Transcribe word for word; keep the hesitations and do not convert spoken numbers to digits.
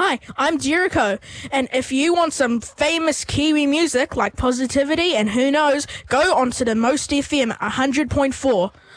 Hi, I'm Jericho, and if you want some famous Kiwi music like Positivity and who knows, go onto the Most F M one hundred point four.